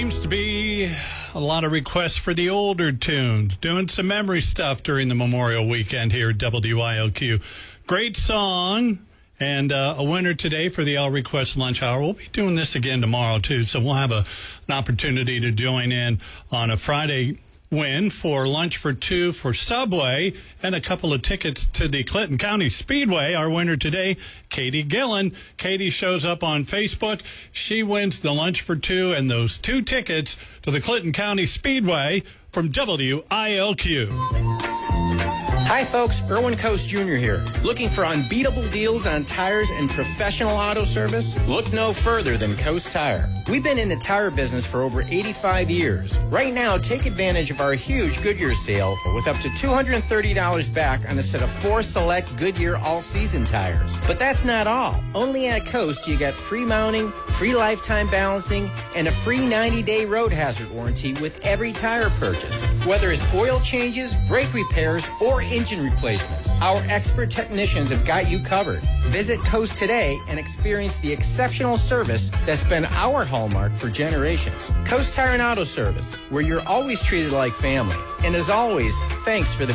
Seems to be a lot of requests for the older tunes, doing some memory stuff during the Memorial Weekend here at WILQ. Great song, and a winner today for the All Request Lunch Hour. We'll be doing this again tomorrow, too, so we'll have an opportunity to join in on a Friday win for Lunch for Two for Subway and a couple of tickets to the Clinton County Speedway. Our winner today, Katie Gillen. Katie shows up on Facebook. She wins the Lunch for Two and those 2 tickets to the Clinton County Speedway from WILQ. Hi folks, Erwin Coast Jr. here. Looking for unbeatable deals on tires and professional auto service? Look no further than Coast Tire. We've been in the tire business for over 85 years. Right now, take advantage of our huge Goodyear sale with up to $230 back on a set of 4 select Goodyear all-season tires. But that's not all. Only at Coast you get free mounting, free lifetime balancing, and a free 90-day road hazard warranty with every tire purchase. Whether it's oil changes, brake repairs, or engine replacements, our expert technicians have got you covered. Visit Coast today and experience the exceptional service that's been our hallmark for generations. Coast Tire and Auto Service, where you're always treated like family. And as always, thanks for the